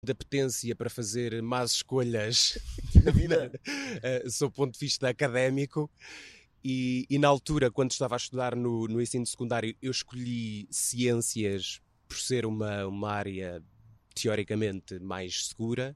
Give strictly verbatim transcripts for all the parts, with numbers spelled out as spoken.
de apetência para fazer más escolhas na vida, sob o ponto de vista académico. E, e na altura, quando estava a estudar no, no ensino secundário, eu escolhi ciências por ser uma, uma área teoricamente mais segura,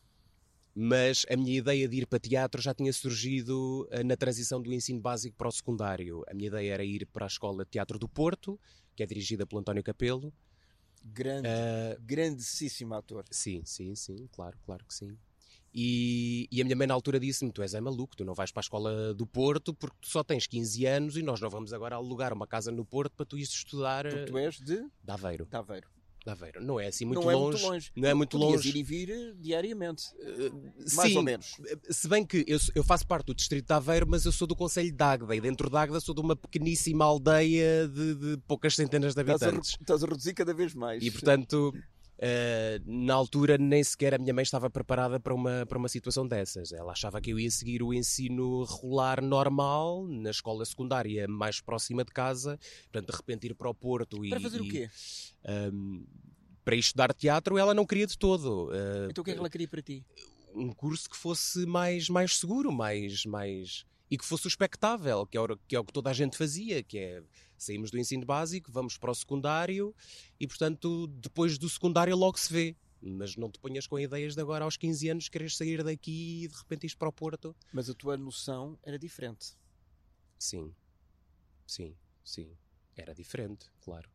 mas a minha ideia de ir para teatro já tinha surgido uh, na transição do ensino básico para o secundário. A minha ideia era ir para a Escola de Teatro do Porto, que é dirigida pelo António Capelo. Grande, uh, grandíssimo ator. Sim, sim, sim, claro, claro que sim. E, e a minha mãe na altura disse-me, tu és é maluco, tu não vais para a Escola do Porto porque tu só tens quinze anos e nós não vamos agora alugar uma casa no Porto para tu ires estudar... Porque tu és de... De Aveiro. De Aveiro. De Aveiro. Não é assim muito não longe. É muito longe. Não é muito Podias longe. Ir e vir diariamente. Uh, mais sim, ou menos. Se bem que eu, eu faço parte do distrito de Aveiro, mas eu sou do concelho de Águeda e dentro de Águeda sou de uma pequeníssima aldeia de, de poucas centenas de habitantes. Estás a, estás a reduzir cada vez mais. E portanto... Uh, na altura nem sequer a minha mãe estava preparada para uma, para uma situação dessas. Ela achava que eu ia seguir o ensino regular normal na escola secundária mais próxima de casa, portanto de repente ir para o Porto e... Para fazer e, o quê? Um, para ir estudar teatro ela não queria de todo. Uh, então o que é que ela queria para ti? Um curso que fosse mais, mais seguro, mais... mais... e que fosse o expectável, que é o, que é o que toda a gente fazia, que é saímos do ensino básico, vamos para o secundário e, portanto, depois do secundário logo se vê. Mas não te ponhas com ideias de agora aos quinze anos queres sair daqui e de repente ires para o Porto. Mas a tua noção era diferente. Sim, sim, sim. Era diferente, claro.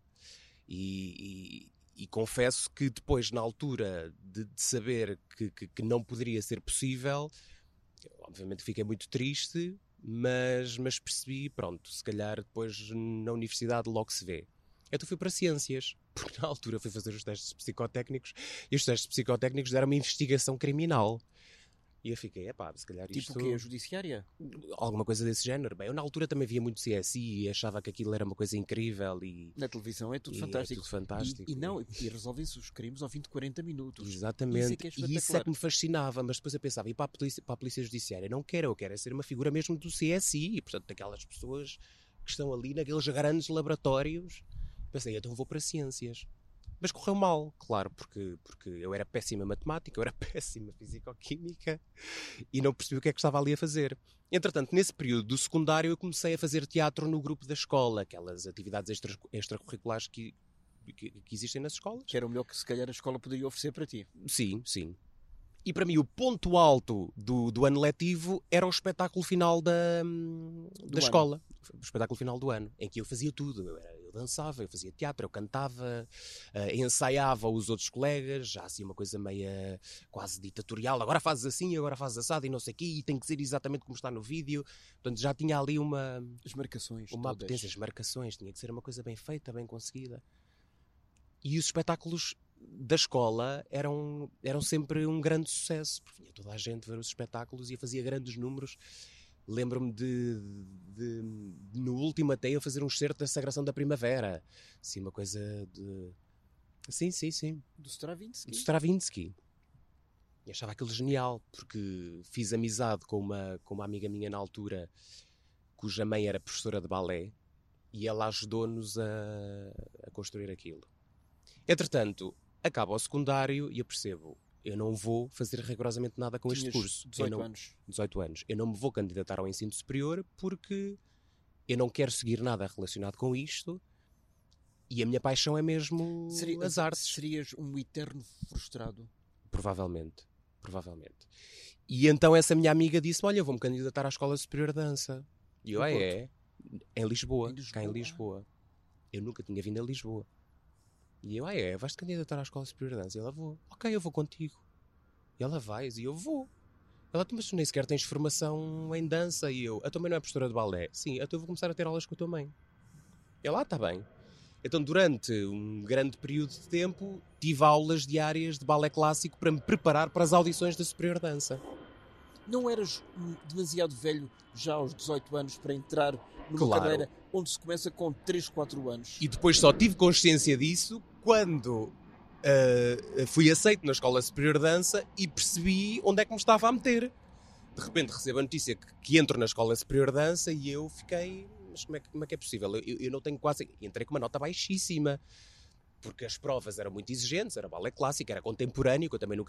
E, e, e confesso que depois, na altura de, de saber que, que, que não poderia ser possível... Obviamente fiquei muito triste, mas, mas percebi, pronto, se calhar depois na universidade logo se vê. Então fui para ciências, porque na altura fui fazer os testes psicotécnicos e os testes psicotécnicos deram uma investigação criminal. E eu fiquei, epá, se calhar isto... Tipo o quê? A judiciária? Alguma coisa desse género. Bem, eu na altura também via muito C S I e achava que aquilo era uma coisa incrível e... Na televisão é tudo fantástico. É tudo fantástico. E, e não, e resolvem-se os crimes ao fim de quarenta minutos. Exatamente. Isso é que é e isso é que me fascinava, mas depois eu pensava, e para a polícia, para a polícia judiciária? Não quero, eu quero é ser uma figura mesmo do C S I, e, portanto, daquelas pessoas que estão ali naqueles grandes laboratórios. Pensei, então vou para ciências. Mas correu mal, claro, porque, porque eu era péssima matemática, eu era péssima fisicoquímica e não percebi o que é que estava ali a fazer. Entretanto, nesse período do secundário eu comecei a fazer teatro no grupo da escola, aquelas atividades extra, extracurriculares que, que, que existem nas escolas. Que era o melhor que se calhar a escola poderia oferecer para ti. Sim, sim. E para mim o ponto alto do, do ano letivo era o espetáculo final da, da escola. O espetáculo final do ano, em que eu fazia tudo. Eu, era, eu dançava, eu fazia teatro, eu cantava, uh, ensaiava os outros colegas, já assim uma coisa meia quase ditatorial. Agora fazes assim, agora fazes assado e não sei o quê, e tem que ser exatamente como está no vídeo. Portanto, já tinha ali uma... As marcações. Uma potência, as marcações. Tinha que ser uma coisa bem feita, bem conseguida. E os espetáculos da escola eram, eram sempre um grande sucesso, porque vinha toda a gente ver os espetáculos e fazia grandes números. Lembro-me de, de, de no último até eu fazer um excerto da Sagração da Primavera, assim, uma coisa de... sim, sim, sim do Stravinsky, do Stravinsky. E achava aquilo genial, porque fiz amizade com uma, com uma amiga minha na altura, cuja mãe era professora de balé, e ela ajudou-nos a, a construir aquilo. Entretanto, acaba o secundário e eu percebo, eu não vou fazer rigorosamente nada com Tinhas este curso. dezoito eu não, anos. dezoito anos. Eu não me vou candidatar ao ensino superior porque eu não quero seguir nada relacionado com isto e a minha paixão é mesmo Seria, as artes. Serias um eterno frustrado? Provavelmente, provavelmente. E então essa minha amiga disse, olha, eu vou-me candidatar à Escola Superior de Dança. E eu, ah, é? Em Lisboa, em Lisboa, cá em Lisboa. Eu nunca tinha vindo a Lisboa. E eu, ah é, vais-te candidatar à Escola Superior de Dança? E ela, vou. Ok, eu vou contigo. E ela, vais? E eu, vou. Ela, mas tu nem sequer tens formação em dança. E eu, a tua mãe não é professora de balé? Sim, então eu vou começar a ter aulas com a tua mãe. E ela, ah, está bem. Então durante um grande período de tempo tive aulas diárias de balé clássico para me preparar para as audições da Superior de Dança. Não eras demasiado velho já aos dezoito anos para entrar numa claro. carreira onde se começa com três, quatro anos? E depois só tive consciência disso quando uh, fui aceito na Escola Superior de Dança e percebi onde é que me estava a meter. De repente recebo a notícia que, que entro na Escola Superior de Dança e eu fiquei... Mas como é que, como é, que é possível? Eu, eu não tenho quase... Entrei com uma nota baixíssima. porque as provas eram muito exigentes, era balé clássico, era contemporâneo, que eu também nunca